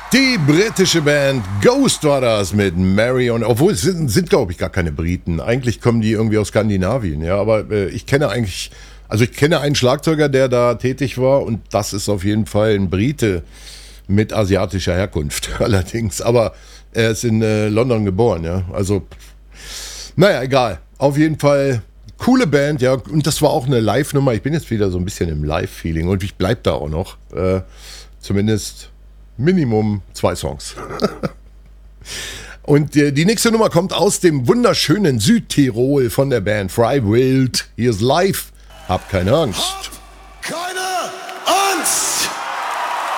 Die britische Band Ghost war das mit Marion, obwohl es sind glaube ich gar keine Briten. Eigentlich kommen die irgendwie aus Skandinavien, ja, aber ich kenne einen Schlagzeuger, der da tätig war und das ist auf jeden Fall ein Brite mit asiatischer Herkunft allerdings, aber er ist in London geboren, ja, also naja, egal, auf jeden Fall coole Band, ja, und das war auch eine Live-Nummer, ich bin jetzt wieder so ein bisschen im Live-Feeling und ich bleib da auch noch, zumindest Minimum 2 Songs. Und die nächste Nummer kommt aus dem wunderschönen Südtirol von der Band Freiwild. Hier ist live. Habt keine Angst.